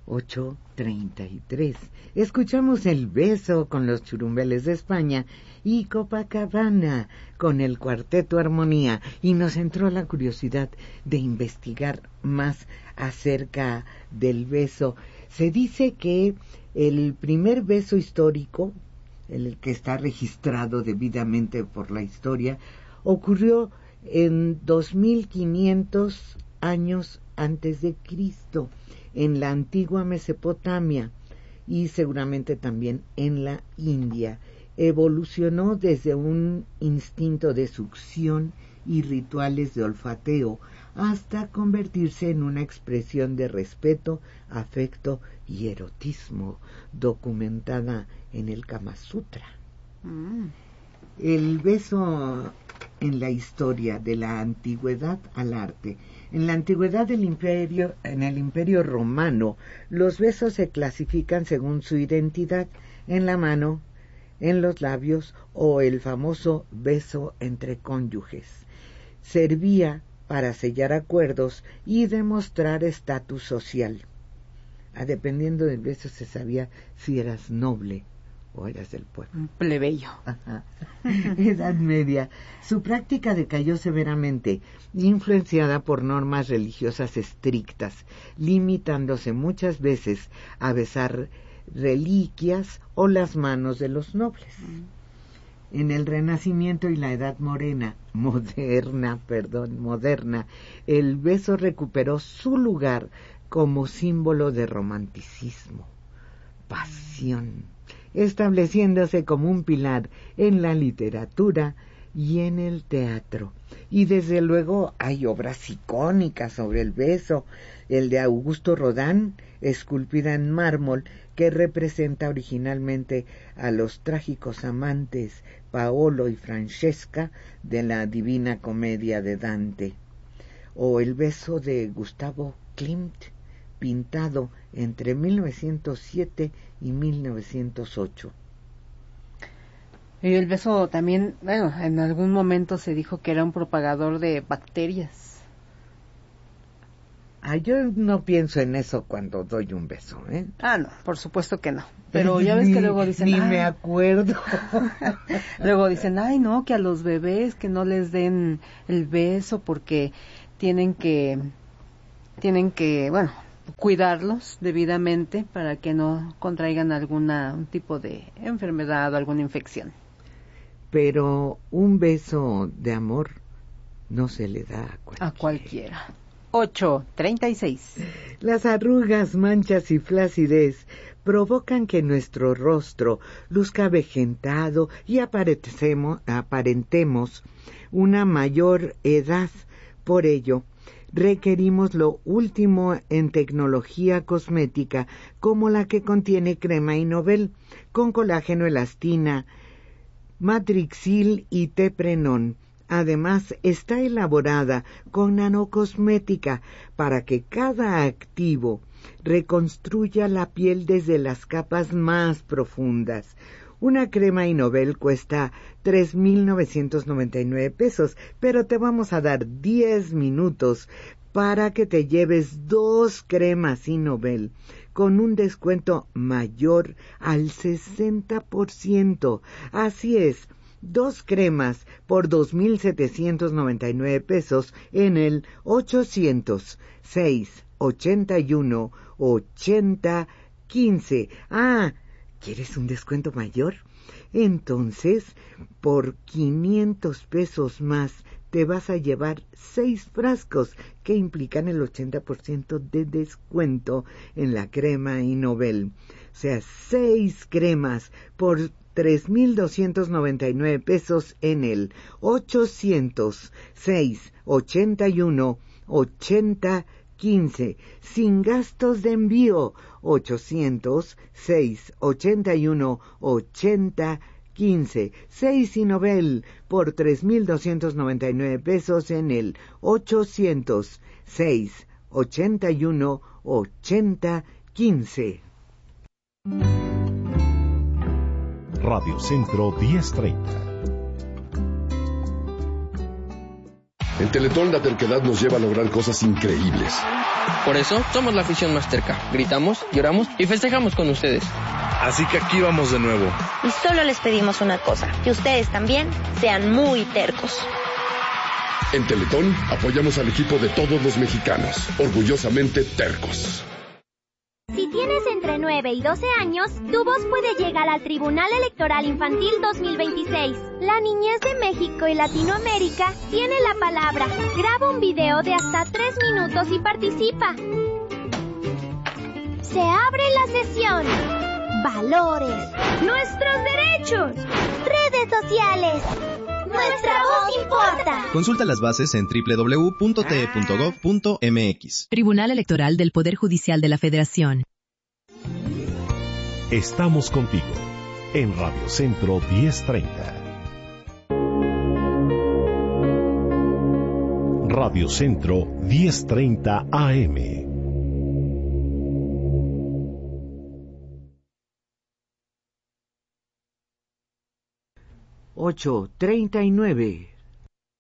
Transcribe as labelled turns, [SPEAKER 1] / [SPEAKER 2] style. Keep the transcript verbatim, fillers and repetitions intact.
[SPEAKER 1] ocho treinta y tres. Escuchamos El Beso con los Churumbeles de España y Copacabana con el Cuarteto Armonía, y nos entró la curiosidad de investigar más acerca del beso. Se dice que el primer beso histórico, el que está registrado debidamente por la historia, ocurrió en dos mil quinientos años antes de Cristo, en la antigua Mesopotamia y seguramente también en la India. Evolucionó desde un instinto de succión y rituales de olfateo hasta convertirse en una expresión de respeto, afecto y erotismo, documentada en el Kama Sutra. Mm. El beso en la historia, de la antigüedad al arte. En la antigüedad del imperio, en el Imperio Romano, los besos se clasifican según su identidad: en la mano, en los labios o el famoso beso entre cónyuges. Servía para sellar acuerdos y demostrar estatus social. Ah, dependiendo del beso se sabía si eras noble o eras del pueblo.
[SPEAKER 2] Un plebeyo.
[SPEAKER 1] Ajá. Edad Media. Su práctica decayó severamente, influenciada por normas religiosas estrictas, limitándose muchas veces a besar reliquias o las manos de los nobles. Mm. En el Renacimiento y la Edad Morena, moderna, perdón, moderna, el beso recuperó su lugar como símbolo de romanticismo, pasión, estableciéndose como un pilar en la literatura y en el teatro. Y desde luego hay obras icónicas sobre el beso, el de Augusto Rodin, esculpida en mármol, que representa originalmente a los trágicos amantes Paolo y Francesca de la Divina Comedia de Dante, o el beso de Gustavo Klimt, pintado entre mil novecientos siete y mil novecientos ocho.
[SPEAKER 2] Y el beso también, bueno, en algún momento se dijo que era un propagador de bacterias.
[SPEAKER 1] Ah, yo no pienso en eso cuando doy un beso, ¿eh?
[SPEAKER 2] Ah, no, por supuesto que no. Pero ya ves
[SPEAKER 1] ni,
[SPEAKER 2] que luego dicen...
[SPEAKER 1] Ni
[SPEAKER 2] ah,
[SPEAKER 1] me acuerdo.
[SPEAKER 2] Luego dicen, ay, no, que a los bebés que no les den el beso porque tienen que... Tienen que, bueno, cuidarlos debidamente para que no contraigan alguna un tipo de enfermedad o alguna infección.
[SPEAKER 1] Pero un beso de amor no se le da a cualquiera.
[SPEAKER 2] A cualquiera. ocho treinta y seis.
[SPEAKER 1] Las arrugas, manchas y flacidez provocan que nuestro rostro luzca avejentado y aparentemos, aparentemos una mayor edad. Por ello, requerimos lo último en tecnología cosmética, como la que contiene crema Innovel con colágeno, elastina, matrixil y teprenón. Además, está elaborada con nanocosmética para que cada activo reconstruya la piel desde las capas más profundas. Una crema Innovel cuesta tres mil novecientos noventa y nueve pesos, pero te vamos a dar diez minutos para que te lleves dos cremas Innovel con un descuento mayor al sesenta por ciento. Así es, dos cremas por dos mil setecientos noventa y nueve pesos en el ochocientos seis ochenta y uno ochenta quince. Ah, ¿quieres un descuento mayor? Entonces, por quinientos pesos más, te vas a llevar seis frascos que implican el ochenta por ciento de descuento en la crema Innovel. O sea, seis cremas por tres mil doscientos noventa y nueve pesos en el ochocientos seis ochenta y uno ochenta quince, sin gastos de envío. Ochocientos seis ochenta y uno ochenta quince. seis Innovel por tres mil doscientos noventa y nueve pesos en el ochocientos seis ochenta y uno ochenta quince.
[SPEAKER 3] Radio Centro diez treinta. En Teletón la terquedad nos lleva a lograr cosas increíbles.
[SPEAKER 4] Por eso somos la afición más terca. Gritamos, lloramos y festejamos con ustedes.
[SPEAKER 5] Así que aquí vamos de nuevo.
[SPEAKER 6] Y solo les pedimos una cosa, que ustedes también sean muy tercos.
[SPEAKER 3] En Teletón apoyamos al equipo de todos los mexicanos, orgullosamente tercos.
[SPEAKER 7] Si tienes entre nueve y doce años, tu voz puede llegar al Tribunal Electoral Infantil dos mil veintiséis. La niñez de México y Latinoamérica tiene la palabra. Graba un video de hasta tres minutos y participa. Se abre la sesión. Valores. Nuestros derechos. Redes sociales. Nuestra voz importa.
[SPEAKER 8] Consulta las bases en doble u doble u doble u punto t e punto gov punto m x.
[SPEAKER 9] Tribunal Electoral del Poder Judicial de la Federación.
[SPEAKER 10] Estamos contigo en Radio Centro diez treinta. Radio Centro diez treinta A M.
[SPEAKER 1] ocho treinta y nueve.